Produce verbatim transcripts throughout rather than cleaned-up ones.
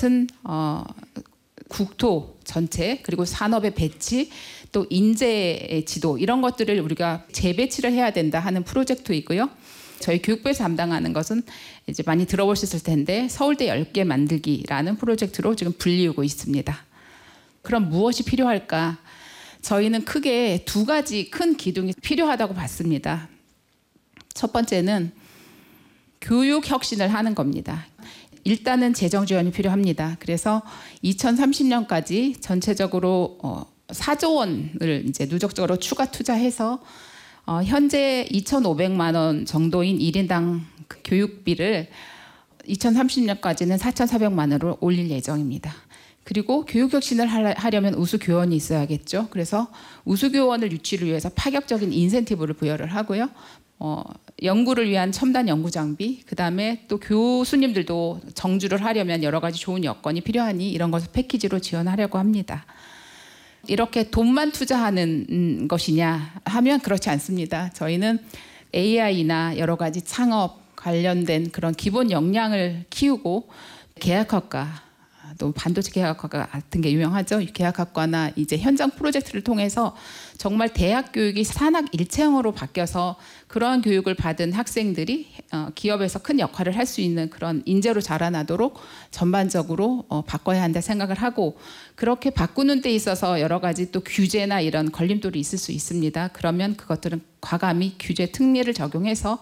것은 어, 국토 전체 그리고 산업의 배치 또 인재의 지도 이런 것들을 우리가 재배치를 해야 된다 하는 프로젝트이고요. 저희 교육부에서 담당하는 것은 이제 많이 들어보셨을 텐데 서울대 열 개 만들기라는 프로젝트로 지금 불리우고 있습니다. 그럼 무엇이 필요할까? 저희는 크게 두 가지 큰 기둥이 필요하다고 봤습니다. 첫 번째는 교육 혁신을 하는 겁니다. 일단은 재정 지원이 필요합니다. 그래서 이천삼십 년까지 전체적으로 어, 사조 원을 이제 누적적으로 추가 투자해서 어, 현재 이천오백만 원 정도인 일 인당 그 교육비를 이천삼십 년까지는 사천사백만 원으로 올릴 예정입니다. 그리고 교육혁신을 하려면 우수교원이 있어야겠죠. 그래서 우수교원을 유치를 위해서 파격적인 인센티브를 부여를 하고요. 어, 연구를 위한 첨단 연구 장비, 그 다음에 또 교수님들도 정주를 하려면 여러 가지 좋은 여건이 필요하니 이런 것을 패키지로 지원하려고 합니다. 이렇게 돈만 투자하는 것이냐 하면 그렇지 않습니다. 저희는 에이아이나 여러 가지 창업 관련된 그런 기본 역량을 키우고 계약학과 또 반도체 계약학과 같은 게 유명하죠. 계약학과나 이제 현장 프로젝트를 통해서 정말 대학 교육이 산학 일체형으로 바뀌어서 그러한 교육을 받은 학생들이 기업에서 큰 역할을 할 수 있는 그런 인재로 자라나도록 전반적으로 바꿔야 한다 생각을 하고, 그렇게 바꾸는 데 있어서 여러 가지 또 규제나 이런 걸림돌이 있을 수 있습니다. 그러면 그것들은 과감히 규제 특례를 적용해서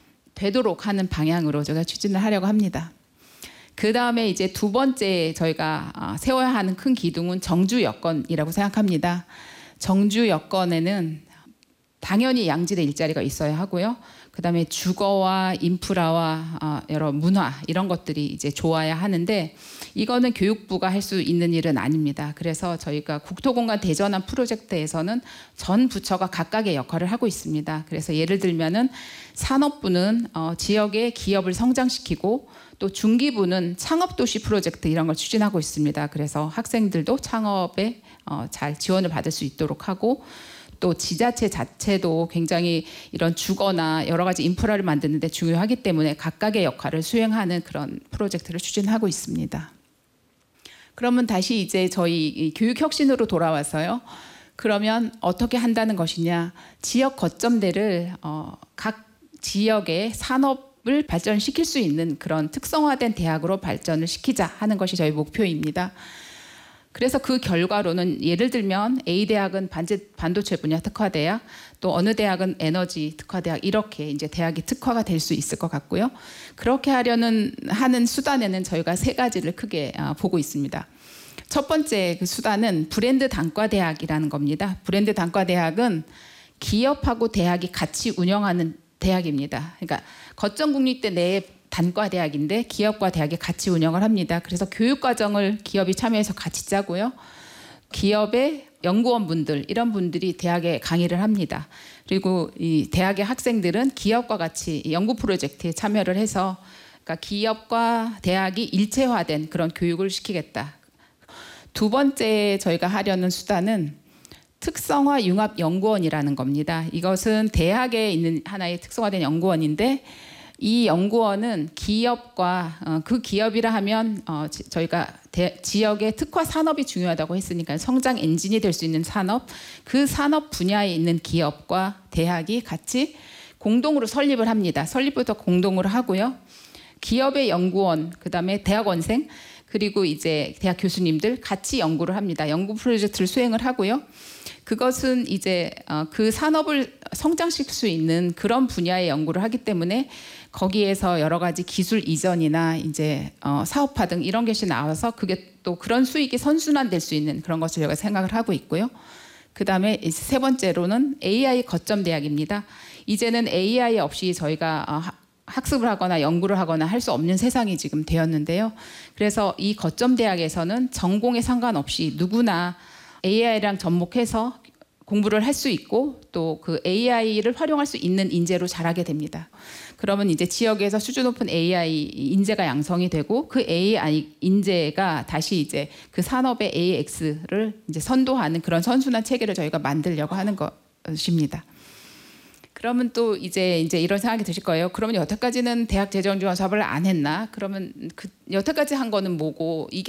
되도록 하는 방향으로 제가 추진을 하려고 합니다. 그 다음에 이제 두 번째 저희가 세워야 하는 큰 기둥은 정주 여건이라고 생각합니다. 정주 여건에는 당연히 양질의 일자리가 있어야 하고요. 그 다음에 주거와 인프라와 여러 문화 이런 것들이 이제 좋아야 하는데, 이거는 교육부가 할 수 있는 일은 아닙니다. 그래서 저희가 국토공간 대전환 프로젝트에서는 전 부처가 각각의 역할을 하고 있습니다. 그래서 예를 들면은 산업부는 어, 지역의 기업을 성장시키고, 또 중기부는 창업도시 프로젝트 이런 걸 추진하고 있습니다. 그래서 학생들도 창업에 어, 잘 지원을 받을 수 있도록 하고, 또 지자체 자체도 굉장히 이런 주거나 여러 가지 인프라를 만드는 데 중요하기 때문에 각각의 역할을 수행하는 그런 프로젝트를 추진하고 있습니다. 그러면 다시 이제 저희 교육혁신으로 돌아와서요. 그러면 어떻게 한다는 것이냐. 지역 거점대를 어, 각 지역의 산업을 발전시킬 수 있는 그런 특성화된 대학으로 발전을 시키자 하는 것이 저희 목표입니다. 그래서 그 결과로는 예를 들면 A대학은 반제, 반도체 분야 특화대학, 또 어느 대학은 에너지 특화대학, 이렇게 이제 대학이 특화가 될 수 있을 것 같고요. 그렇게 하려는 하는 수단에는 저희가 세 가지를 크게 보고 있습니다. 첫 번째 그 수단은 브랜드 단과대학이라는 겁니다. 브랜드 단과대학은 기업하고 대학이 같이 운영하는 대학입니다. 그러니까 거점 국립대 내에 단과대학인데 기업과 대학이 같이 운영을 합니다. 그래서 교육과정을 기업이 참여해서 같이 짜고요. 기업의 연구원분들 이런 분들이 대학에 강의를 합니다. 그리고 이 대학의 학생들은 기업과 같이 연구 프로젝트에 참여를 해서, 그러니까 기업과 대학이 일체화된 그런 교육을 시키겠다. 두 번째 저희가 하려는 수단은 특성화 융합연구원이라는 겁니다. 이것은 대학에 있는 하나의 특성화된 연구원인데, 이 연구원은 기업과 어, 그 기업이라 하면 어, 지, 저희가 대, 지역의 특화 산업이 중요하다고 했으니까 성장 엔진이 될 수 있는 산업, 그 산업 분야에 있는 기업과 대학이 같이 공동으로 설립을 합니다. 설립부터 공동으로 하고요. 기업의 연구원, 그 다음에 대학원생, 그리고 이제 대학 교수님들 같이 연구를 합니다. 연구 프로젝트를 수행을 하고요. 그것은 이제 어, 그 산업을 성장시킬 수 있는 그런 분야의 연구를 하기 때문에 거기에서 여러 가지 기술 이전이나 이제 어, 사업화 등 이런 것이 나와서 그게 또 그런 수익이 선순환될 수 있는 그런 것을 저희가 생각을 하고 있고요. 그 다음에 세 번째로는 에이아이 거점 대학입니다. 이제는 에이아이 없이 저희가 어, 학습을 하거나 연구를 하거나 할 수 없는 세상이 지금 되었는데요. 그래서 이 거점 대학에서는 전공에 상관없이 누구나 에이아이랑 접목해서 공부를 할 수 있고, 또 그 에이아이를 활용할 수 있는 인재로 자라게 됩니다. 그러면 이제 지역에서 수준 높은 에이아이 인재가 양성이 되고, 그 에이아이 인재가 다시 이제 그 산업의 에이엑스를 이제 선도하는 그런 선순환 체계를 저희가 만들려고 하는 것입니다. 그러면 또 이제 이제 이런 생각이 드실 거예요. 그러면 여태까지는 대학 재정 지원 사업을 안 했나? 그러면 그 여태까지 한 거는 뭐고, 이게